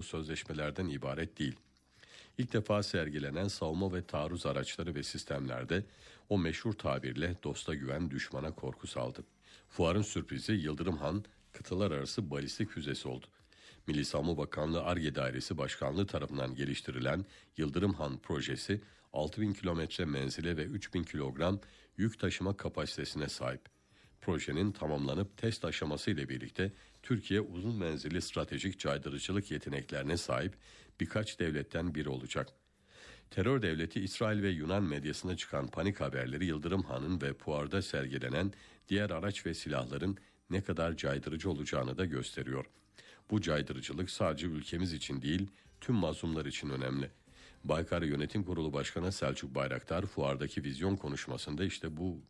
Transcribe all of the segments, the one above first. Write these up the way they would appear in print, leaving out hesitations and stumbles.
sözleşmelerden ibaret değil. İlk defa sergilenen savunma ve taarruz araçları ve sistemlerde o meşhur tabirle dosta güven, düşmana korku saldı. Fuarın sürprizi Yıldırım Han kıtalar arası balistik füzesi oldu. Milli Savunma Bakanlığı Ar-Ge Dairesi Başkanlığı tarafından geliştirilen Yıldırım Han projesi 6000 kilometre menzile ve 3000 kilogram yük taşıma kapasitesine sahip. Projenin tamamlanıp test aşaması ile birlikte Türkiye uzun menzilli stratejik caydırıcılık yeteneklerine sahip birkaç devletten biri olacak. Terör devleti İsrail ve Yunan medyasına çıkan panik haberleri Yıldırım Han'ın ve fuarda sergilenen diğer araç ve silahların ne kadar caydırıcı olacağını da gösteriyor. Bu caydırıcılık sadece ülkemiz için değil, tüm mazlumlar için önemli. Baykar Yönetim Kurulu Başkanı Selçuk Bayraktar fuardaki vizyon konuşmasında işte bu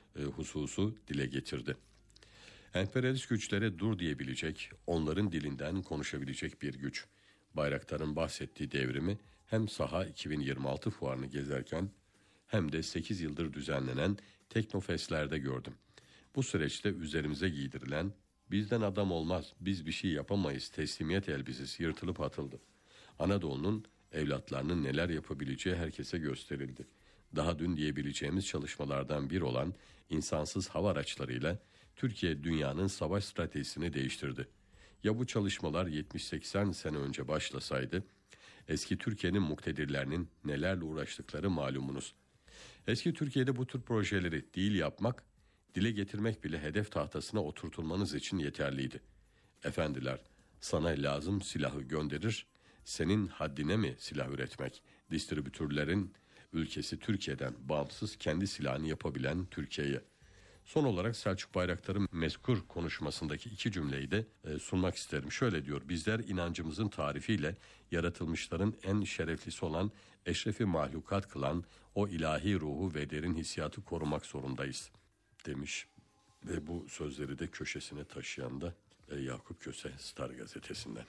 hususu dile getirdi. Emperyalist güçlere dur diyebilecek, onların dilinden konuşabilecek bir güç. Bayraktar'ın bahsettiği devrimi hem Saha 2026 fuarını gezerken hem de 8 yıldır düzenlenen Teknofest'lerde gördüm. Bu süreçte üzerimize giydirilen bizden adam olmaz, biz bir şey yapamayız teslimiyet elbisesi yırtılıp atıldı. Anadolu'nun evlatlarının neler yapabileceği herkese gösterildi. Daha dün diyebileceğimiz çalışmalardan bir olan insansız hava araçlarıyla Türkiye dünyanın savaş stratejisini değiştirdi. Ya bu çalışmalar 70-80 sene önce başlasaydı, eski Türkiye'nin muktedirlerinin nelerle uğraştıkları malumunuz. Eski Türkiye'de bu tür projeleri değil yapmak, dile getirmek bile hedef tahtasına oturtulmanız için yeterliydi. Efendiler, sana lazım silahı gönderir, senin haddine mi silah üretmek? Distribütörlerin ülkesi Türkiye'den bağımsız kendi silahını yapabilen Türkiye'ye. Son olarak Selçuk Bayraktar'ın mezkur konuşmasındaki iki cümleyi de sunmak isterim. Şöyle diyor: bizler inancımızın tarifiyle yaratılmışların en şereflisi olan eşrefi mahlukat kılan o ilahi ruhu ve derin hissiyatı korumak zorundayız demiş. Ve bu sözleri de köşesine taşıyan da Yakup Köse Star gazetesinden.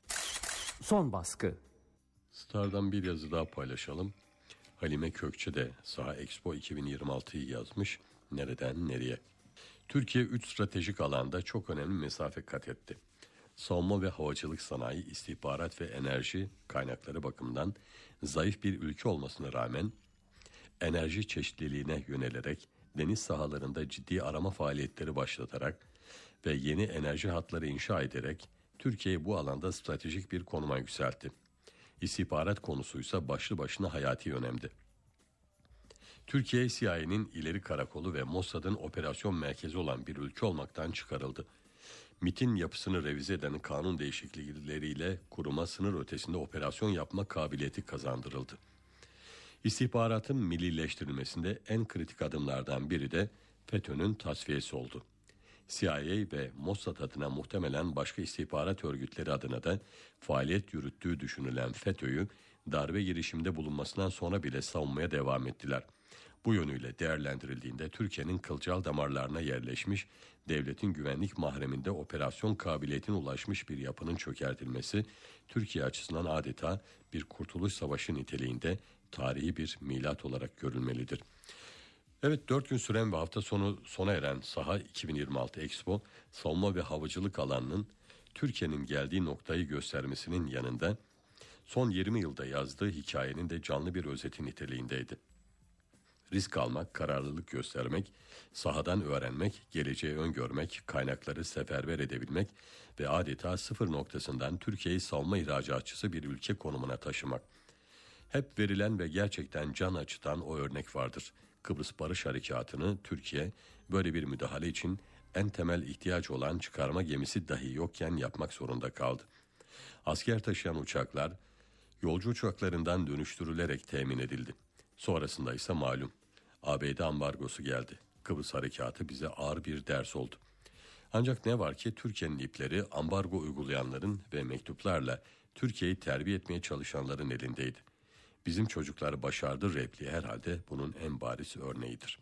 Son baskı. Star'dan bir yazı daha paylaşalım. Halime Kökçe de Saha Expo 2026'yı yazmış. Nereden nereye? Türkiye 3 stratejik alanda çok önemli mesafe kat etti. Savunma ve havacılık sanayi, istihbarat ve enerji kaynakları bakımından zayıf bir ülke olmasına rağmen enerji çeşitliliğine yönelerek deniz sahalarında ciddi arama faaliyetleri başlatarak ve yeni enerji hatları inşa ederek Türkiye'yi bu alanda stratejik bir konuma yükseltti. İstihbarat konusuysa başlı başına hayati önemli. Türkiye, CIA'nin ileri karakolu ve Mossad'ın operasyon merkezi olan bir ülke olmaktan çıkarıldı. MİT'in yapısını revize eden kanun değişiklikleriyle kuruma sınır ötesinde operasyon yapma kabiliyeti kazandırıldı. İstihbaratın millileştirilmesinde en kritik adımlardan biri de FETÖ'nün tasfiyesi oldu. CIA ve Mossad adına muhtemelen başka istihbarat örgütleri adına da faaliyet yürüttüğü düşünülen FETÖ'yü darbe girişiminde bulunmasından sonra bile savunmaya devam ettiler. Bu yönüyle değerlendirildiğinde Türkiye'nin kılcal damarlarına yerleşmiş, devletin güvenlik mahreminde operasyon kabiliyetine ulaşmış bir yapının çökertilmesi, Türkiye açısından adeta bir kurtuluş savaşı niteliğinde tarihi bir milat olarak görülmelidir. Evet, 4 gün süren ve hafta sonu sona eren Saha 2026 Expo, savunma ve havacılık alanının Türkiye'nin geldiği noktayı göstermesinin yanında son 20 yılda yazdığı hikayenin de canlı bir özeti niteliğindeydi. Risk almak, kararlılık göstermek, sahadan öğrenmek, geleceği öngörmek, kaynakları seferber edebilmek ve adeta sıfır noktasından Türkiye'yi savunma ihracatçısı bir ülke konumuna taşımak. Hep verilen ve gerçekten can acıtan o örnek vardır. Kıbrıs Barış Harekatı'nı Türkiye böyle bir müdahale için en temel ihtiyaç olan çıkarma gemisi dahi yokken yapmak zorunda kaldı. Asker taşıyan uçaklar yolcu uçaklarından dönüştürülerek temin edildi. Sonrasında ise malum ABD ambargosu geldi. Kıbrıs Harekatı bize ağır bir ders oldu. Ancak ne var ki Türkiye'nin ipleri ambargo uygulayanların ve mektuplarla Türkiye'yi terbiye etmeye çalışanların elindeydi. Bizim çocuklar başardı repliği herhalde bunun en bariz örneğidir.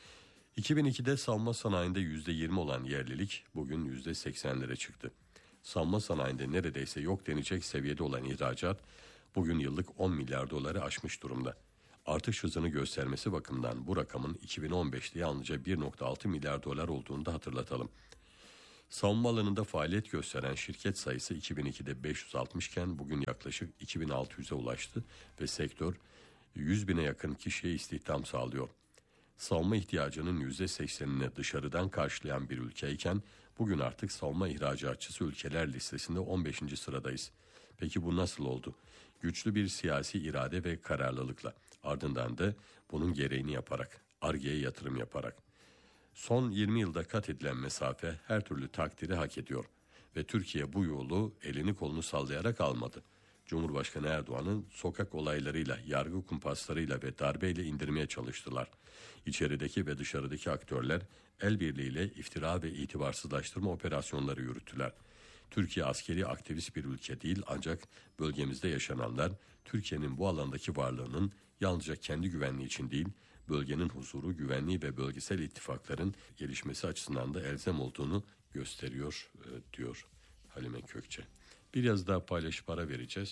2002'de savunma sanayinde %20 olan yerlilik bugün %80'lere çıktı. Savunma sanayinde neredeyse yok denecek seviyede olan ihracat bugün yıllık 10 milyar doları aşmış durumda. Artış hızını göstermesi bakımından bu rakamın 2015'te yalnızca 1.6 milyar dolar olduğunu da hatırlatalım. Savunma alanında faaliyet gösteren şirket sayısı 2002'de 560 iken bugün yaklaşık 2600'e ulaştı ve sektör 100 bine yakın kişiye istihdam sağlıyor. Savunma ihtiyacının %80'ini dışarıdan karşılayan bir ülkeyken bugün artık savunma ihracatçısı ülkeler listesinde 15. sıradayız. Peki bu nasıl oldu? Güçlü bir siyasi irade ve kararlılıkla, ardından da bunun gereğini yaparak, Ar-Ge'ye yatırım yaparak. Son 20 yılda kat edilen mesafe her türlü takdiri hak ediyor ve Türkiye bu yolu elini kolunu sallayarak almadı. Cumhurbaşkanı Erdoğan'ın sokak olaylarıyla, yargı kumpaslarıyla ve darbeyle indirmeye çalıştılar. İçerideki ve dışarıdaki aktörler el birliğiyle iftira ve itibarsızlaştırma operasyonları yürüttüler. Türkiye askeri aktivist bir ülke değil, ancak bölgemizde yaşananlar Türkiye'nin bu alandaki varlığının yalnızca kendi güvenliği için değil, bölgenin huzuru, güvenliği ve bölgesel ittifakların gelişmesi açısından da elzem olduğunu gösteriyor, diyor Halime Kökçe. Bir yazı daha paylaşıp ara vereceğiz.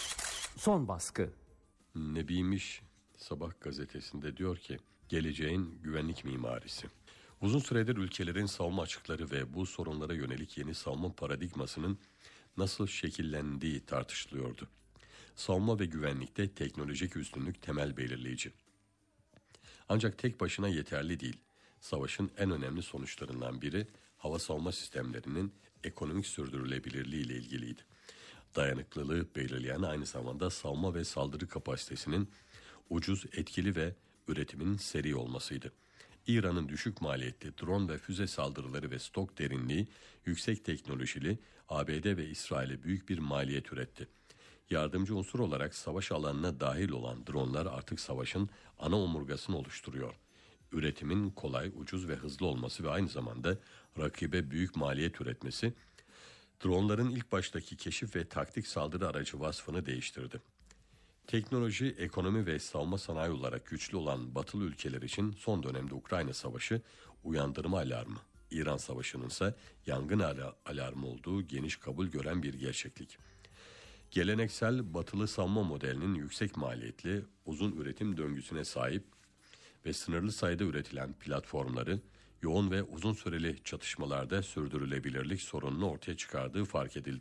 Son baskı. Nebimiş Sabah gazetesinde diyor ki, geleceğin güvenlik mimarisi. Uzun süredir ülkelerin savunma açıkları ve bu sorunlara yönelik yeni savunma paradigmasının nasıl şekillendiği tartışılıyordu. Savunma ve güvenlikte teknolojik üstünlük temel belirleyici. Ancak tek başına yeterli değil. Savaşın en önemli sonuçlarından biri hava savunma sistemlerinin ekonomik sürdürülebilirliği ile ilgiliydi. Dayanıklılığı belirleyen aynı zamanda savunma ve saldırı kapasitesinin ucuz, etkili ve üretimin seri olmasıydı. İran'ın düşük maliyetli drone ve füze saldırıları ve stok derinliği yüksek teknolojili ABD ve İsrail'e büyük bir maliyet üretti. Yardımcı unsur olarak savaş alanına dahil olan dronlar artık savaşın ana omurgasını oluşturuyor. Üretimin kolay, ucuz ve hızlı olması ve aynı zamanda rakibe büyük maliyet üretmesi, dronların ilk baştaki keşif ve taktik saldırı aracı vasfını değiştirdi. Teknoloji, ekonomi ve savunma sanayi olarak güçlü olan batılı ülkeler için son dönemde Ukrayna Savaşı uyandırma alarmı, İran Savaşı'nın ise yangın alarmı olduğu geniş kabul gören bir gerçeklik. Geleneksel batılı savunma modelinin yüksek maliyetli, uzun üretim döngüsüne sahip ve sınırlı sayıda üretilen platformları, yoğun ve uzun süreli çatışmalarda sürdürülebilirlik sorununu ortaya çıkardığı fark edildi.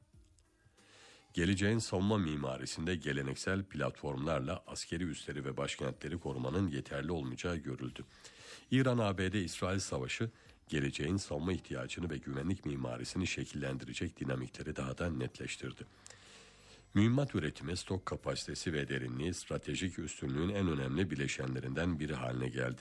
Geleceğin savunma mimarisinde geleneksel platformlarla askeri üsleri ve başkentleri korumanın yeterli olmayacağı görüldü. İran-ABD-İsrail savaşı geleceğin savunma ihtiyacını ve güvenlik mimarisini şekillendirecek dinamikleri daha da netleştirdi. Mühimmat üretimi, stok kapasitesi ve derinliği stratejik üstünlüğün en önemli bileşenlerinden biri haline geldi.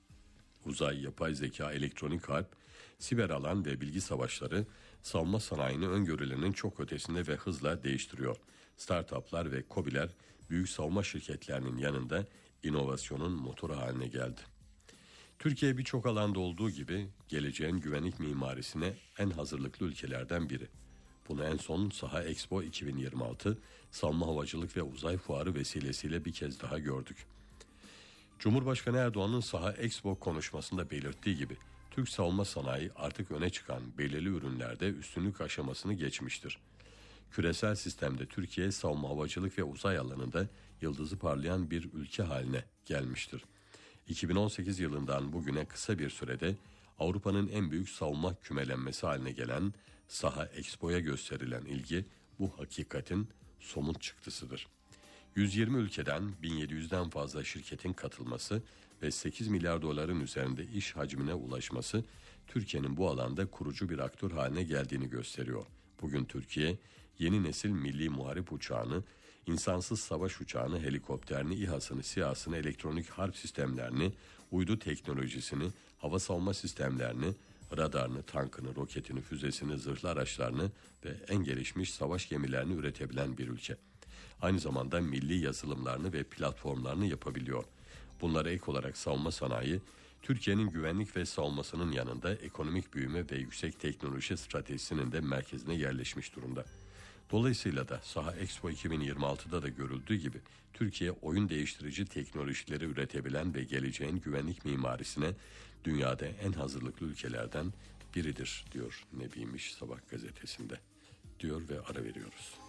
Uzay, yapay zeka, elektronik harp, siber alan ve bilgi savaşları savunma sanayini öngörülerinin çok ötesinde ve hızla değiştiriyor. Startuplar ve KOBİ'ler büyük savunma şirketlerinin yanında inovasyonun motoru haline geldi. Türkiye birçok alanda olduğu gibi geleceğin güvenlik mimarisine en hazırlıklı ülkelerden biri. Bunu en son Saha Expo 2026, savunma havacılık ve uzay fuarı vesilesiyle bir kez daha gördük. Cumhurbaşkanı Erdoğan'ın Saha Expo konuşmasında belirttiği gibi, Türk savunma sanayi artık öne çıkan belirli ürünlerde üstünlük aşamasını geçmiştir. Küresel sistemde Türkiye savunma havacılık ve uzay alanında yıldızı parlayan bir ülke haline gelmiştir. 2018 yılından bugüne kısa bir sürede Avrupa'nın en büyük savunma kümelenmesi haline gelen Saha Expo'ya gösterilen ilgi bu hakikatin somut çıktısıdır. 120 ülkeden 1700'den fazla şirketin katılması ve 8 milyar doların üzerinde iş hacmine ulaşması Türkiye'nin bu alanda kurucu bir aktör haline geldiğini gösteriyor. Bugün Türkiye yeni nesil milli muharip uçağını, insansız savaş uçağını, helikopterini, İHA'sını, SİHA'sını, elektronik harp sistemlerini, uydu teknolojisini, hava savunma sistemlerini, radarını, tankını, roketini, füzesini, zırhlı araçlarını ve en gelişmiş savaş gemilerini üretebilen bir ülke. Aynı zamanda milli yazılımlarını ve platformlarını yapabiliyor. Bunlara ek olarak savunma sanayi, Türkiye'nin güvenlik ve savunmasının yanında ekonomik büyüme ve yüksek teknoloji stratejisinin de merkezine yerleşmiş durumda. Dolayısıyla da Saha Expo 2026'da da görüldüğü gibi Türkiye oyun değiştirici teknolojileri üretebilen ve geleceğin güvenlik mimarisine dünyada en hazırlıklı ülkelerden biridir diyor Nebimiş Sabah gazetesinde, diyor ve ara veriyoruz.